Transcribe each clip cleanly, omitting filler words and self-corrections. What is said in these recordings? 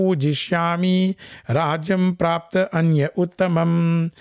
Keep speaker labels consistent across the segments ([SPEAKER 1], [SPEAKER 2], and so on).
[SPEAKER 1] पूजिष्यामि राज्यं प्राप्त अन्य उत्तमम।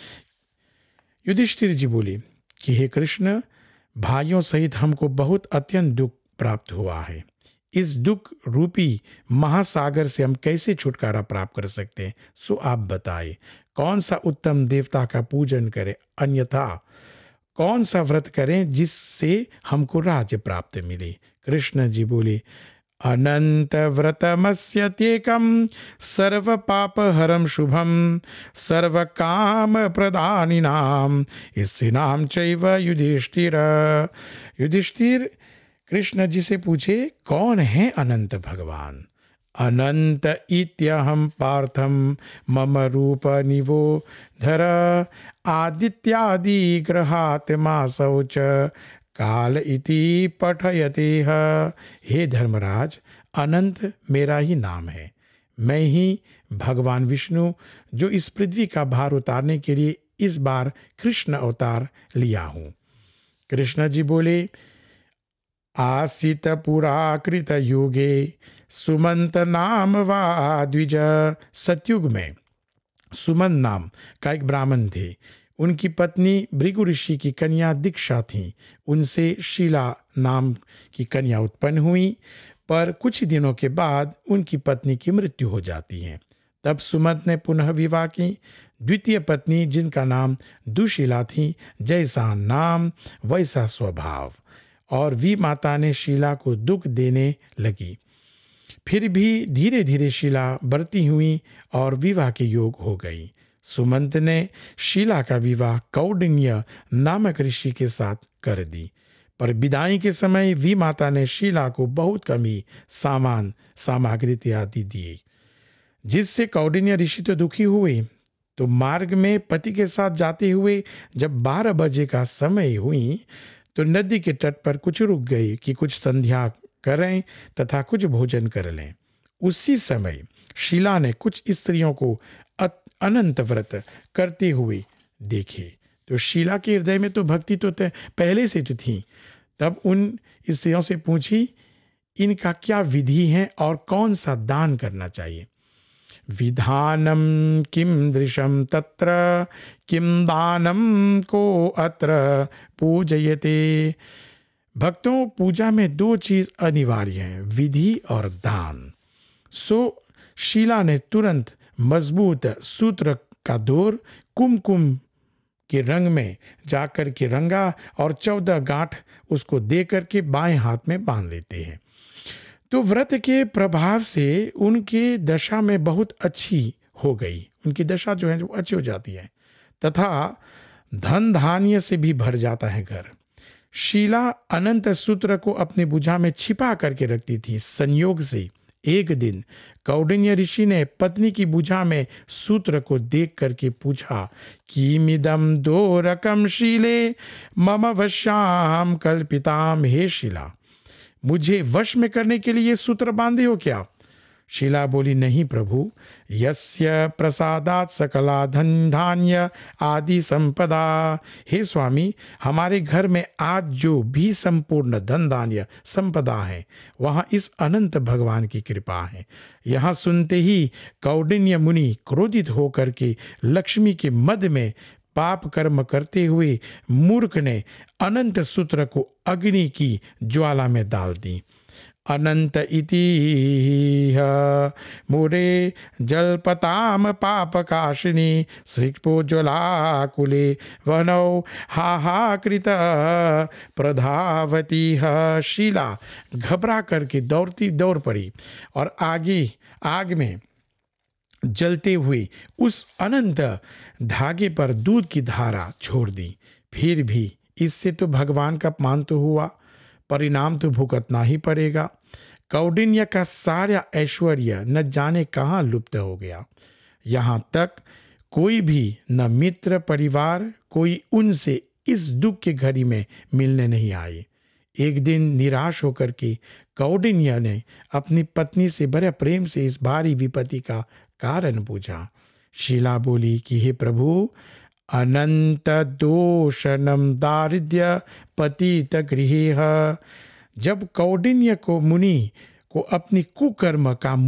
[SPEAKER 1] युधिष्ठिर जी बोले कि हे कृष्ण, भाइयों सहित हमको बहुत अत्यंत दुख प्राप्त हुआ है। इस दुख रूपी महासागर से हम कैसे छुटकारा प्राप्त कर सकते हैं? सो आप बताएं, कौन सा उत्तम देवता का पूजन करें, अन्यथा कौन सा व्रत करें जिससे हमको राज्य प्राप्त मिले? कृष्ण जी बोले, अनंत व्रतमस्य त्येकं सर्व पाप हरम शुभम सर्व काम प्रदानिनाम इस्सिनाम चैव युधिष्ठिर। युधिष्ठिर कृष्ण जी से पूछे, कौन है अनंत भगवान? अनंत इत्यहं पार्थम मम रूप निवोधर आदित्यादि ग्रहात्मासौ च काल इति पठयते ह। हे धर्मराज, अनंत मेरा ही नाम है। मैं ही भगवान विष्णु जो इस पृथ्वी का भार उतारने के लिए इस बार कृष्ण अवतार लिया हूँ। कृष्ण जी बोले, आसित पुराकृत युगे सुमंत नाम वा द्विज। सतयुग में सुमंत नाम का एक ब्राह्मण थे। उनकी पत्नी भृगु ऋषि की कन्या दीक्षा थी। उनसे शीला नाम की कन्या उत्पन्न हुई, पर कुछ दिनों के बाद उनकी पत्नी की मृत्यु हो जाती है। तब सुमंत ने पुनः विवाह की। द्वितीय पत्नी, जिनका नाम दुशीला थी, जैसा नाम वैसा स्वभाव, और वी माता ने शीला को दुख देने लगी। फिर भी धीरे धीरे शीला बढ़ती हुई और विवाह के योग हो गई। सुमंत ने शीला का विवाह कौंडिन्य नामक ऋषि के साथ कर दी, पर विदाई के समय वी माता ने शीला को बहुत कम ही सामान सामग्री इत्यादि दिए, जिससे कौंडिन्य ऋषि तो दुखी हुए। तो मार्ग में पति के साथ जाते हुए जब 12 बजे का समय हुई तो नदी के तट पर कुछ रुक गए कि कुछ संध्या करें तथा कुछ भोजन कर लें। उसी समय शीला ने कुछ स्त्रियों को अनंत व्रत करते हुए देखे। तो शीला के हृदय में तो भक्ति तो पहले से तो थी। तब उन स्त्रियों से पूछी, इनका क्या विधि है और कौन सा दान करना चाहिए? विधानम किम दृशम तत्र किम दानम को अत्र पूजयते। भक्तों, पूजा में 2 चीज अनिवार्य हैं, विधि और दान। सो शीला ने तुरंत मजबूत सूत्र का डोर कुमकुम के रंग में जाकर के रंगा और 14 गांठ उसको दे करके बाएं हाथ में बांध लेते हैं। तो व्रत के प्रभाव से उनके दशा में बहुत अच्छी हो गई। उनकी दशा जो है वो अच्छी हो जाती है तथा धन धान्य से भी भर जाता है घर। शीला अनंत सूत्र को अपनी भुजा में छिपा करके रखती थी। संयोग से एक दिन कौंडिन्य ऋषि ने पत्नी की भुजा में सूत्र को देख करके पूछा, किमिदं दोरकं शीले मम वश्याम कल्पिताम। हे शीला, मुझे वश में करने के लिए ये सूत्र बांधे हो क्या? शीला बोली, नहीं प्रभु, यस्य प्रसादात सकला धन धान्य आदि संपदा। हे स्वामी, हमारे घर में आज जो भी संपूर्ण धन धान्य संपदा है वहाँ इस अनंत भगवान की कृपा है। यहाँ सुनते ही कौंडिन्य मुनि क्रोधित होकर के लक्ष्मी के मद में पाप कर्म करते हुए मूर्ख ने अनंत सूत्र को अग्नि की ज्वाला में डाल दी। अनंत इति मुरे जलपताम पापकाशिनी श्रीपो ज्वलाकुले वनौ हाहाकृत प्रधावती। शीला घबरा करके दौड़ पड़ी और आग में जलते हुए उस अनंत धागे पर दूध की धारा छोड़ दी। फिर भी इससे तो भगवान का अपमान तो हुआ, परिणाम तो भुगतना ही पड़ेगा। कौंडिन्य का सारा ऐश्वर्य न जाने कहाँ लुप्त हो गया। यहाँ तक कोई भी न मित्र परिवार कोई उनसे इस दुख के घड़ी में मिलने नहीं आए। एक दिन निराश होकर के कौंडिन्य ने अपनी पत्नी से बड़े प्रेम से इस भारी विपत्ति का कारण पूछा। शीला बोली कि हे प्रभु, अनंत दोषनम दारिद्र्य पतित गृहे। जब कौंडिन्य को मुनि को अपनी कुकर्म का